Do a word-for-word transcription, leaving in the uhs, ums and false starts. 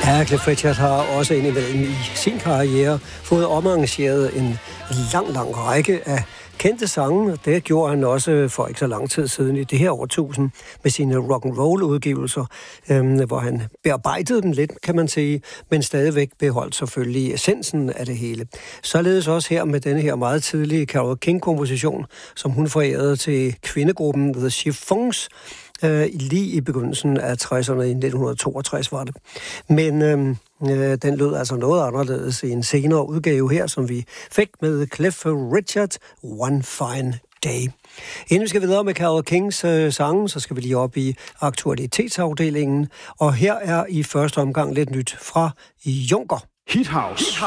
Ja, Cliff Richard har også indimellem i sin karriere fået omarrangeret en lang, lang række af kendte sange. Det gjorde han også for ikke så lang tid siden i det her årtusind med sine rock'n'roll-udgivelser, øhm, hvor han bearbejdede dem lidt, kan man sige, men stadigvæk beholdt selvfølgelig essensen af det hele. Således også her med denne her meget tidlige Carole King-komposition, som hun forærede til kvindegruppen The Chiffons, øh, lige i begyndelsen af tresserne, i nitten toogtres var det. Men øhm, øh, den lød altså noget anderledes i en senere udgave her, som vi fik med Cliff Richard, One Fine Day. Inden vi skal videre med Carole Kings øh, sange, så skal vi lige op i aktualitetsafdelingen. Og her er i første omgang lidt nyt fra Junker. Hit House.